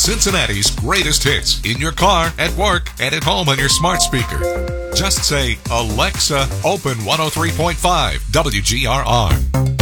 Cincinnati's greatest hits in your car, at work, and at home on your smart speaker. Just say, Alexa, open 103.5 WGRR.